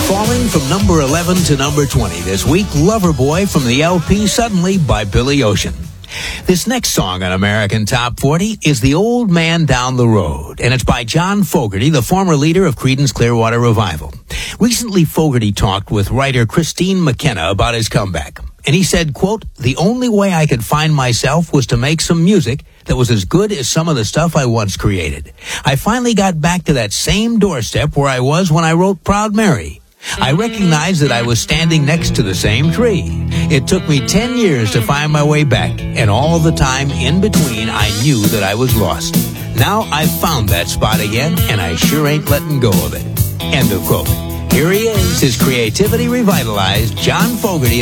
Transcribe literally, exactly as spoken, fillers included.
Falling from number eleven to number twenty this week, Loverboy from the L P Suddenly by Billy Ocean. This next song on American Top forty is The Old Man Down the Road, and it's by John Fogerty, the former leader of Creedence Clearwater Revival. Recently, Fogerty talked with writer Christine McKenna about his comeback, and he said, quote, "The only way I could find myself was to make some music that was as good as some of the stuff I once created. I finally got back to that same doorstep where I was when I wrote Proud Mary. I recognized that I was standing next to the same tree. It took me ten years to find my way back, and all the time in between I knew that I was lost. Now I've found that spot again, and I sure ain't letting go of it." End of quote. Here he is, his creativity revitalized, John Fogerty.